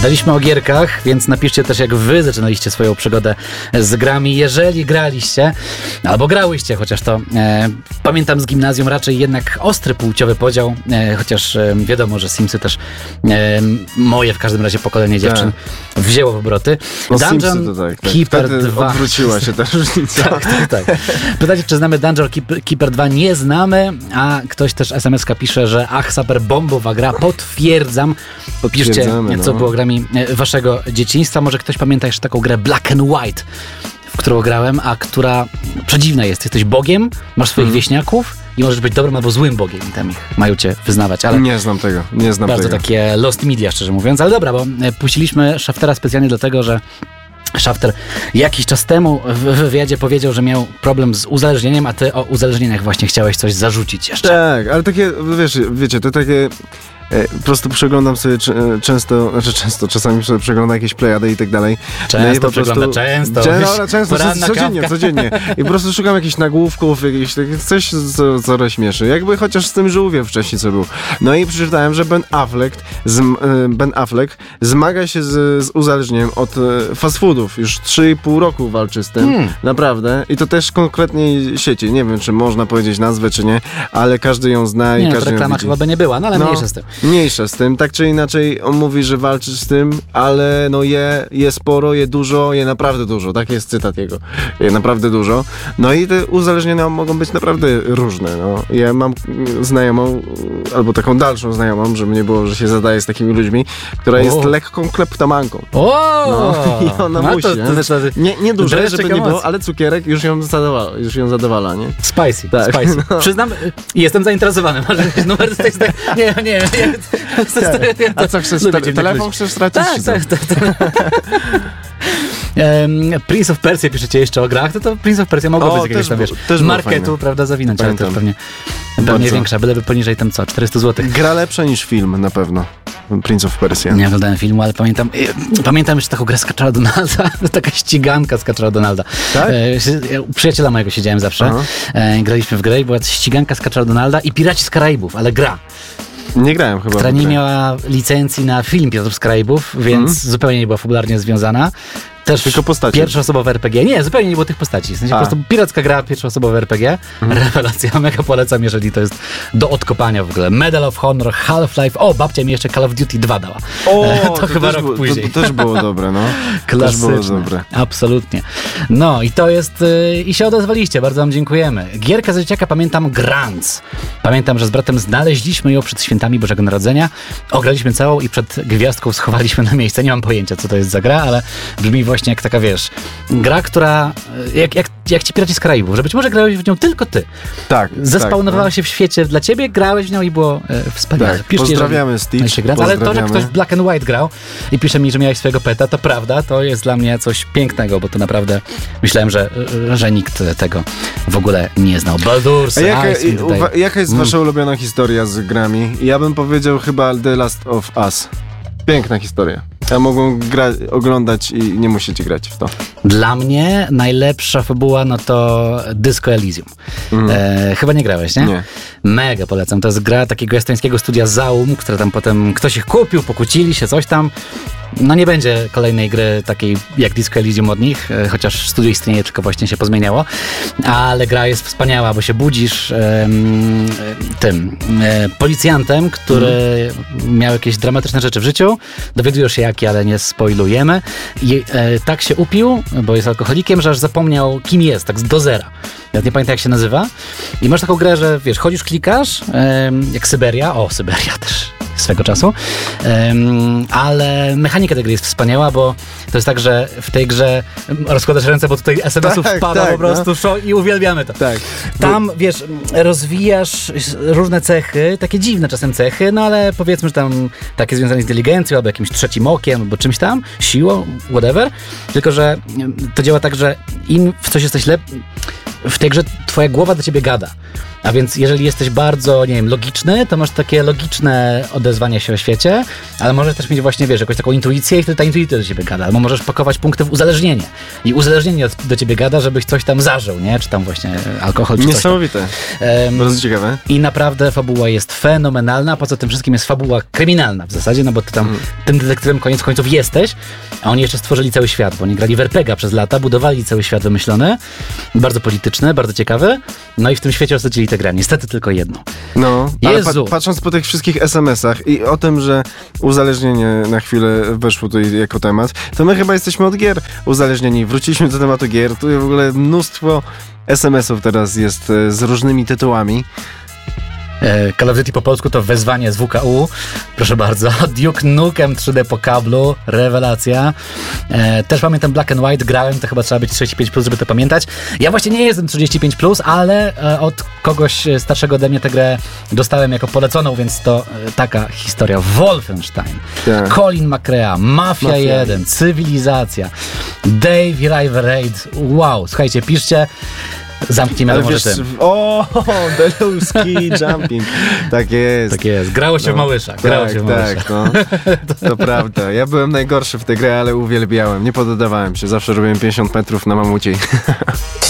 Gadaliśmy o gierkach, więc napiszcie też, jak wy zaczynaliście swoją przygodę z grami. Jeżeli graliście, albo grałyście, chociaż to pamiętam z gimnazjum raczej jednak ostry płciowy podział, chociaż wiadomo, że Simsy też moje w każdym razie pokolenie dziewczyn wzięło w obroty. No, Dungeon Keeper 2. Odwróciła się ta różnica. Tak. Pytacie, czy znamy Dungeon Keeper 2? Nie znamy, a ktoś też SMS-ka pisze, że super bombowa gra. Potwierdzam. Piszcie, co było grami waszego dzieciństwa. Może ktoś pamięta jeszcze taką grę Black and White, w którą grałem, a która przedziwna jest. Jesteś Bogiem, masz swoich wieśniaków i możesz być dobrym albo złym Bogiem i tam ich mają cię wyznawać. Ale nie znam tego. Bardzo takie lost media, szczerze mówiąc. Ale dobra, bo puściliśmy Shaftera specjalnie dlatego, że Shafter jakiś czas temu w wywiadzie powiedział, że miał problem z uzależnieniem, a ty o uzależnieniach właśnie chciałeś coś zarzucić jeszcze. Tak, ale takie, wiecie, to takie... Po prostu przeglądam sobie czasami sobie przeglądam jakieś plejady i tak dalej. Często. Codziennie. I po prostu szukam jakichś nagłówków, coś, co rozśmieszy. Jakby chociaż z tym żółwiem wcześniej co był. No i przeczytałem, że Ben Affleck zmaga się z uzależnieniem od fast foodów. Już 3,5 roku walczy z tym. Naprawdę. I to też konkretnej sieci. Nie wiem, czy można powiedzieć nazwę, czy nie, ale każdy ją zna i każdy ją widzi. Reklama chyba by nie była, no ale mniejsza z tym. Mniejsza z tym, tak czy inaczej on mówi, że walczy z tym, ale no je sporo, je dużo, je naprawdę dużo, tak jest cytat jego, je naprawdę dużo. No i te uzależnienia mogą być naprawdę różne, no. Ja mam znajomą, albo taką dalszą znajomą, żeby nie było, że się zadaje z takimi ludźmi, która jest lekką kleptomanką. I ona musi, nie duże, żeby nie było, ale cukierek już ją zadowala, nie? Spicy. No. Przyznam, jestem zainteresowany, może jakiś numer z tej strony. Nie. A co chcesz? Telefon chcesz stracić? Tak. Prince of Persia piszecie jeszcze o grach, to Prince of Persia mogło być jakiegoś tam, wiesz, marketu, prawda, zawinąć, ale też pewnie większa, byleby poniżej tam 400 zł. Gra lepsza niż film, na pewno. Prince of Persia. Nie oglądałem filmu, ale pamiętam jeszcze taką grę z Kaczora Donalda, taka ściganka z Kaczora Donalda. Tak? U przyjaciela mojego siedziałem zawsze, graliśmy w grę i była ściganka z Kaczora Donalda i Piraci z Karaibów, ale gra. Nie grałem chyba. Która nie miała licencji na film Piratów z Karaibów, więc zupełnie nie była fabularnie związana. Też tylko postacie. Pierwszoosobowe RPG. Nie, zupełnie nie było tych postaci. W sensie po prostu piracka gra, pierwszoosobowe RPG. Rewelacja, mega polecam, jeżeli to jest do odkopania w ogóle. Medal of Honor, Half-Life. Babcia mi jeszcze Call of Duty 2 dała. To chyba rok później. To też było dobre, no. Klasyczne. Też było dobre. Absolutnie. No i to jest... I się odezwaliście, bardzo wam dziękujemy. Gierka z dzieciaka, pamiętam Grants. Pamiętam, że z bratem znaleźliśmy ją przed świętami Bożego Narodzenia. Ograliśmy całą i przed gwiazdką schowaliśmy na miejsce. Nie mam pojęcia, co to jest za gra, ale brzmi właśnie jak taka, wiesz, gra, która jak ci Piraci z Karaibów, że być może grałeś w nią tylko ty. Tak. Zespawnowała się w świecie dla ciebie, grałeś w nią i było wspaniale. Tak, pozdrawiamy Stitch. Ale to, że ktoś w Black and White grał i pisze mi, że miałeś swojego peta, to prawda, to jest dla mnie coś pięknego, bo to naprawdę myślałem, że nikt tego w ogóle nie znał. Baldur's jaka jest wasza ulubiona historia z grami? Ja bym powiedział chyba The Last of Us. Piękna historia. Ja mogą oglądać i nie musicie grać w to. Dla mnie najlepsza fabuła to Disco Elysium. Chyba nie grałeś, nie? Nie. Mega polecam. To jest gra takiego estońskiego studia Zaum, które tam potem ktoś ich kupił, pokłócili się, coś tam. No nie będzie kolejnej gry takiej jak Disco Elysium od nich, chociaż studio istnieje, tylko właśnie się pozmieniało. Ale gra jest wspaniała, bo się budzisz policjantem, który miał jakieś dramatyczne rzeczy w życiu. Dowiadujesz się jakie, ale nie spoilujemy. I tak się upił, bo jest alkoholikiem, że aż zapomniał kim jest, tak do zera. Ja nie pamiętam jak się nazywa. I masz taką grę, że wiesz, chodzisz, klikasz, jak Syberia. Syberia też swego czasu. Ale mechanika tej gry jest wspaniała, bo to jest tak, że w tej grze rozkładasz ręce, bo tutaj SMS-ów wpada po prostu i uwielbiamy to. Tak. Tam, wiesz, rozwijasz różne cechy, takie dziwne czasem cechy, no ale powiedzmy, że tam takie związane z inteligencją, albo jakimś trzecim okiem, albo czymś tam, siłą, whatever. Tylko, że to działa tak, że im w coś jesteś lepszy, w tej grze twoja głowa do ciebie gada. A więc jeżeli jesteś bardzo, nie wiem, logiczny, to masz takie logiczne odezwanie się o świecie, ale możesz też mieć właśnie, wiesz, jakąś taką intuicję i wtedy ta intuicja do ciebie gada. Albo możesz pakować punkty w uzależnienie. I uzależnienie do ciebie gada, żebyś coś tam zażył, nie? Czy tam właśnie alkohol, czy Niesamowite. Bardzo ciekawe. I naprawdę fabuła jest fenomenalna, poza tym wszystkim jest fabuła kryminalna w zasadzie, no bo ty tam tym detektywem koniec końców jesteś, a oni jeszcze stworzyli cały świat, bo oni grali w RPG przez lata, budowali cały świat wymyślony, bardzo polityczny, bardzo ciekawy, no i w tym świecie osadzili tę grę. Niestety tylko jedno. No, ale Jezu. Patrząc po tych wszystkich SMS-ach i o tym, że uzależnienie na chwilę weszło tutaj jako temat, to my chyba jesteśmy od gier uzależnieni. Wróciliśmy do tematu gier. Tu w ogóle mnóstwo SMS-ów teraz jest z różnymi tytułami. Call of Duty po polsku to wezwanie z WKU. Proszę bardzo. Duke Nukem 3D po kablu. Rewelacja. Też pamiętam Black and White. Grałem, to chyba trzeba być 35+, żeby to pamiętać. Ja właśnie nie jestem 35+, ale od kogoś starszego ode mnie tę grę dostałem jako poleconą, więc to taka historia. Wolfenstein. Tak. Colin McRae, Mafia 1, Cywilizacja, Dave i Rival Raid. Wow, słuchajcie, piszcie. Zamknijmy to może tym. Deluski Jumping. Tak jest. Tak jest. Grało się w Małyszach. Grało się w Małyszach. Tak, no. To prawda. Ja byłem najgorszy w tej grze, ale uwielbiałem. Nie poddawałem się. Zawsze robiłem 50 metrów na mamuciej.